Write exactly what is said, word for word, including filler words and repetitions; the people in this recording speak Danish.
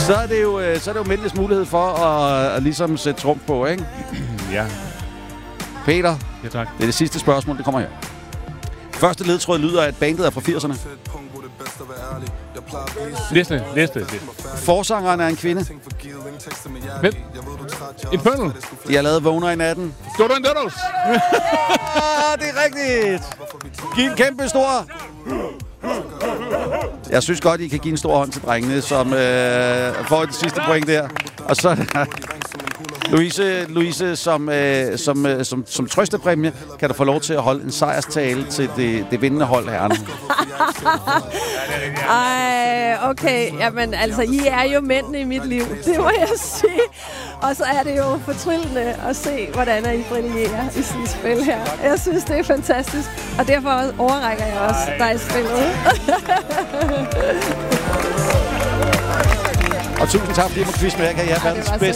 Så er det jo, så er det jo mændenes mulighed for at, at ligesom sætte trumf på, ikke? Ja. Peter, Ja, tak. det er det sidste spørgsmål, det kommer her. Første ledtråd lyder, at bandet er fra firserne. Næste, næste. næste. Forsangeren er en kvinde. Hvem? Infernal. De har lavet Vågner i natten. Dodo and Dodos. Ah, det er rigtigt. Giv en kæmpe stor. Jeg synes godt, I kan give en stor hånd til drengene, som øh, får det sidste point der. Og så er der Louise, Louise som, øh, som, øh, som, som trøstepræmie, kan du få lov til at holde en sejrstale til det, det vindende hold herrerne. Ej, okay. Jamen, altså, I er jo mændene i mit liv. Det må jeg sige. Og så er det jo fortryllende at se, hvordan I brillerer i sådan et spil her. Jeg synes, det er fantastisk. Og derfor overrækker jeg også dig spillet. Og tusind tak, fordi I må quiz med. Jeg kan jer verdens bedste